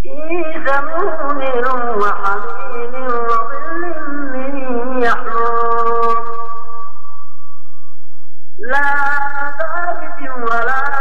في سموم وحميم وظل من يحموم لا بارد ولا